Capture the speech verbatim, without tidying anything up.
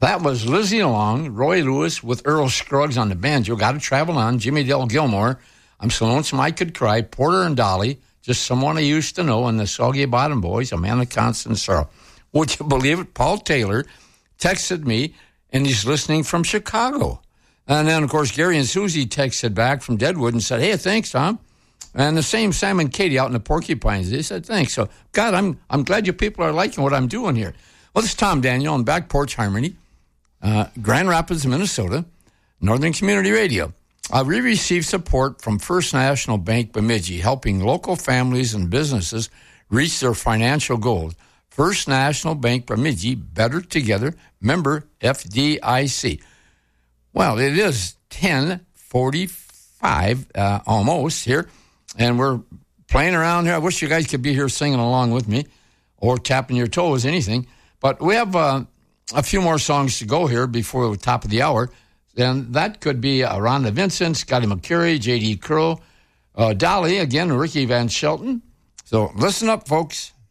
That was Lizzie Long, Roy Lewis with Earl Scruggs on the banjo. Got to Travel On, Jimmy Dale Gilmore. I'm so lonesome I could cry. Porter and Dolly, Just Someone I Used to Know, and the Soggy Bottom Boys, A Man of Constant Sorrow. Would you believe it? Paul Taylor texted me, and he's listening from Chicago. And then, of course, Gary and Susie texted back from Deadwood and said, hey, thanks, Tom. And the same Sam and Katie out in the Porcupines. They said, thanks. So, God, I'm I'm glad you people are liking what I'm doing here. Well, this is Tom Daniel on Back Porch Harmony. Uh, Grand Rapids, Minnesota, Northern Community Radio. Uh, we received support from First National Bank Bemidji, helping local families and businesses reach their financial goals. First National Bank Bemidji, better together, member F D I C. Well, it is ten forty-five uh, almost here, and we're playing around here. I wish you guys could be here singing along with me or tapping your toes, anything. But we have... Uh, A few more songs to go here before the top of the hour. And that could be uh, Rhonda Vincent, Scotty McCurry, J D. Crow, uh, Dolly, again, Ricky Van Shelton. So listen up, folks.